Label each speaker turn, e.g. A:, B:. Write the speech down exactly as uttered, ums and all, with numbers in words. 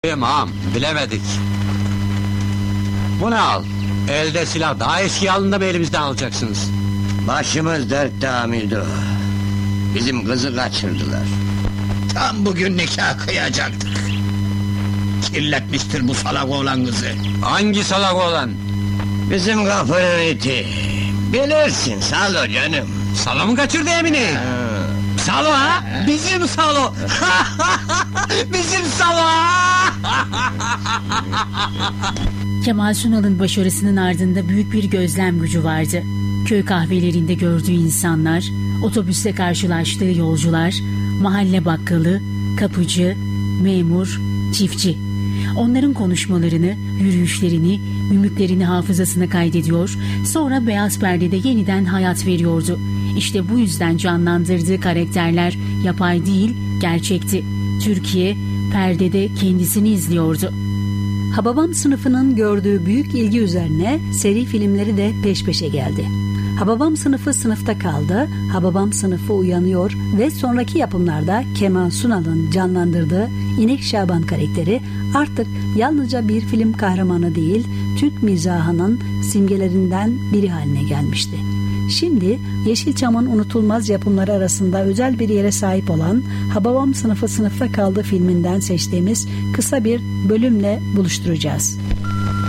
A: Ağam, bilemedik. Bunu al. Elde silah daha eski alında mı elimizden alacaksınız?
B: Başımız dertte Hamido. Bizim kızı kaçırdılar.
C: Tam bugün nikah kıyacaktık. Kirletmiştir bu salak oğlan kızı.
A: Hangi salak olan?
B: Bizim kapının iti. Bilirsin Salo canım.
A: Salo mu kaçırdı Emine?
B: Ha.
A: Salo ha? Bizim Salo! Bizim Salo!
D: Kemal Sunal'ın başarısının ardında büyük bir gözlem gücü vardı. Köy kahvelerinde gördüğü insanlar, otobüste karşılaştığı yolcular, mahalle bakkalı, kapıcı, memur, çiftçi. Onların konuşmalarını, yürüyüşlerini, mimiklerini hafızasına kaydediyor, sonra beyaz perdede yeniden hayat veriyordu. İşte bu yüzden canlandırdığı karakterler yapay değil, gerçekti. Türkiye, perdede kendisini izliyordu.
E: Hababam sınıfının gördüğü büyük ilgi üzerine seri filmleri de peş peşe geldi. Hababam sınıfı sınıfta kaldı, Hababam sınıfı uyanıyor ve sonraki yapımlarda Kemal Sunal'ın canlandırdığı İnek Şaban karakteri artık yalnızca bir film kahramanı değil, Türk mizahının simgelerinden biri haline gelmişti. Şimdi Yeşilçam'ın unutulmaz yapımları arasında özel bir yere sahip olan Hababam sınıfı sınıfta kaldı filminden seçtiğimiz kısa bir bölümle buluşturacağız.